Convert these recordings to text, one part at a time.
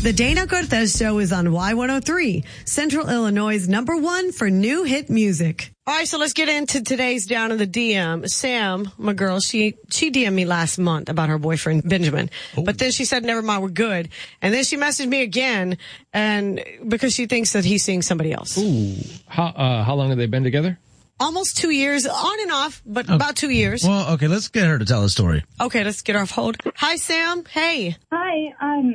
The Dana Cortez Show is on Y103, Central Illinois' #1 for new hit music. All right, so let's get into today's Down in the DM. Sam, my girl, she DM'd me last month about her boyfriend, Benjamin. Oh. But then she said, never mind, we're good. And then she messaged me again, and because she thinks that he's seeing somebody else. Ooh. How long have they been together? Almost 2 years, on and off, but about 2 years. Well, okay, let's get her to tell the story. Okay, let's get her off hold. Hi, Sam. Hey. Hi.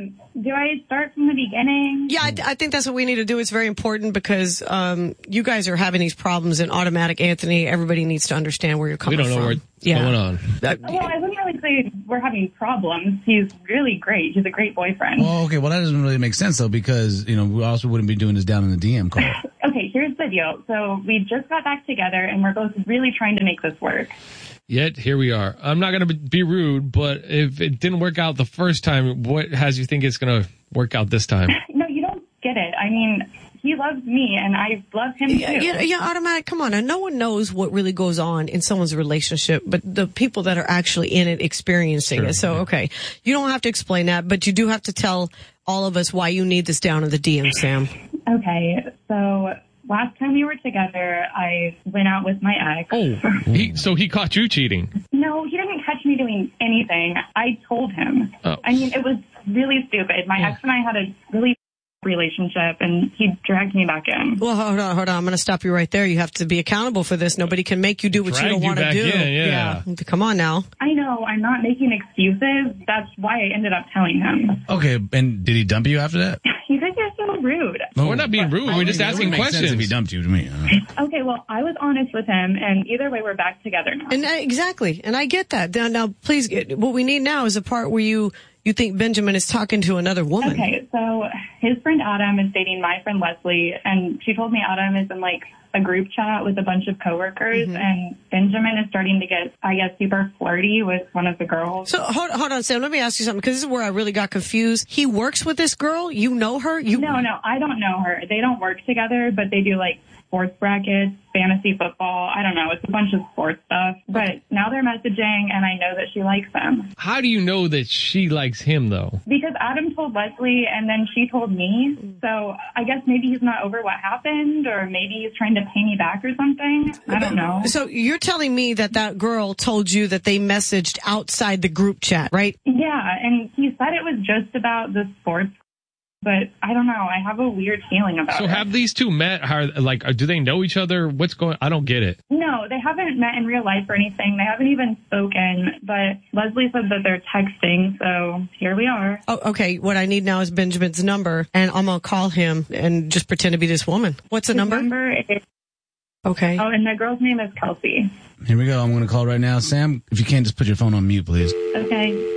Do I start from the beginning? Yeah, I think that's what we need to do. It's very important because you guys are having these problems in Automatic Anthony. Everybody needs to understand where you're coming from. We don't know what's going on. Well, I wouldn't really say we're having problems. He's really great. He's a great boyfriend. Well, okay, well, that doesn't really make sense, though, because, we also wouldn't be doing this down in the DM call. Okay, here's the deal. So we just got back together, and we're both really trying to make this work. Yet, here we are. I'm not going to be rude, but if it didn't work out the first time, what has you think it's going to work out this time? No, you don't get it. I mean, he loves me, and I love him, too. Yeah, Automatic, come on. And no one knows what really goes on in someone's relationship, but the people that are actually in it experiencing it. So, okay, you don't have to explain that, but you do have to tell all of us why you need this down in the DM, Sam. Okay, so last time we were together, I went out with my ex. Oh, so he caught you cheating? No, he didn't catch me doing anything. I told him. Oh. I mean, it was really stupid. My ex and I had a really relationship, and he dragged me back in. Well, hold on. I'm going to stop you right there. You have to be accountable for this. Nobody can make you do what you don't want to do. Yeah. Come on now. I know. I'm not making excuses. That's why I ended up telling him. Okay, and did he dump you after that? You guys are so rude. No, we're not being rude. We're just asking questions. If he dumped you to me. Okay, well, I was honest with him, and either way, we're back together now. And exactly. And I get that. Now, please, what we need now is a part where you think Benjamin is talking to another woman. Okay, so his friend Adam is dating my friend Leslie, and she told me Adam is in, a group chat with a bunch of coworkers, and Benjamin is starting to get, I guess, super flirty with one of the girls. So, hold on, Sam. Let me ask you something, because this is where I really got confused. He works with this girl? You know her? No, I don't know her. They don't work together, but they do, sports brackets, fantasy football. I don't know. It's a bunch of sports stuff. But now they're messaging, and I know that she likes him. How do you know that she likes him, though? Because Adam told Leslie, and then she told me. So I guess maybe he's not over what happened, or maybe he's trying to pay me back or something. I don't know. So you're telling me that girl told you that they messaged outside the group chat, right? Yeah, and he said it was just about the sports. But I don't know. I have a weird feeling about it. So have these two met? Do they know each other? What's going? I don't get it. No, they haven't met in real life or anything. They haven't even spoken. But Leslie said that they're texting, so here we are. Oh, okay. What I need now is Benjamin's number, and I'm gonna call him and just pretend to be this woman. What's the number? His number is... Okay. Oh, and the girl's name is Kelsey. Here we go. I'm going to call right now. Sam, if you can, just put your phone on mute, please. Okay.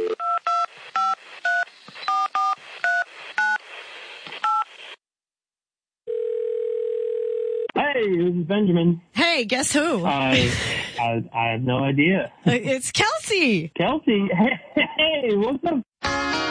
Hey, this is Benjamin. Hey, guess who? I have no idea. It's Kelsey. Kelsey, hey, what's up?